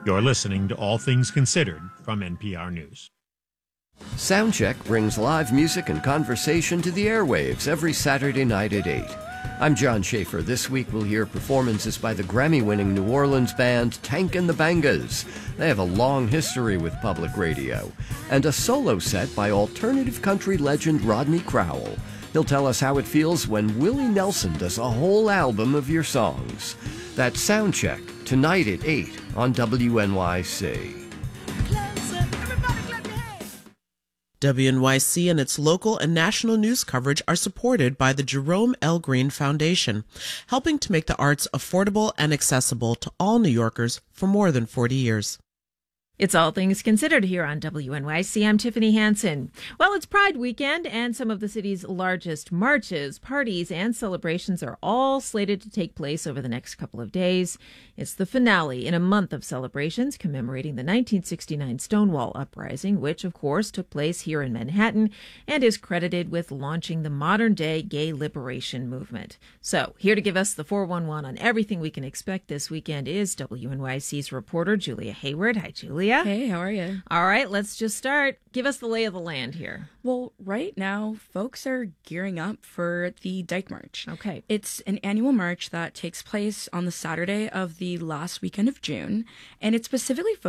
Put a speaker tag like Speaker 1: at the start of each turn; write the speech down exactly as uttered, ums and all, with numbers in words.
Speaker 1: You're listening to All Things Considered from N P R News.
Speaker 2: Soundcheck brings live music and conversation to the airwaves every Saturday night at eight. I'm John Schaefer. This week we'll hear performances by the Grammy-winning New Orleans band Tank and the Bangas. They have a long history with public radio. And a solo set by alternative country legend Rodney Crowell. He'll tell us how it feels when Willie Nelson does a whole album of your songs. That's Soundcheck, tonight at eight on W N Y C.
Speaker 3: W N Y C and its local and national news coverage are supported by the Jerome L. Green Foundation, helping to make the arts affordable and accessible to all New Yorkers for more than forty years.
Speaker 4: It's All Things Considered here on W N Y C. I'm Tiffany Hansen. Well, it's Pride weekend, and some of the city's largest marches, parties, and celebrations are all slated to take place over the next couple of days. It's the finale in a month of celebrations commemorating the nineteen sixty-nine Stonewall Uprising, which, of course, took place here in Manhattan and is credited with launching the modern-day gay liberation movement. So, here to give us the four one one on everything we can expect this weekend is W N Y C's reporter, Julia Hayward. Hi, Julia.
Speaker 5: Hey, how are you?
Speaker 4: All right, let's just start. Give us the lay of the land here.
Speaker 5: Well, right now, folks are gearing up for the Dyke March.
Speaker 4: Okay.
Speaker 5: It's an annual march that takes place on the Saturday of the last weekend of June, and it's specifically focused